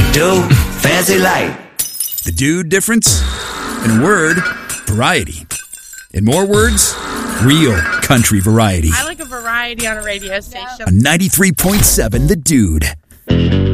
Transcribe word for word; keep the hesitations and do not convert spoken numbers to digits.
Dude, fancy light. The Dude difference? In a word, variety. In more words, real country variety. I like a variety on a radio station. On ninety-three point seven The Dude.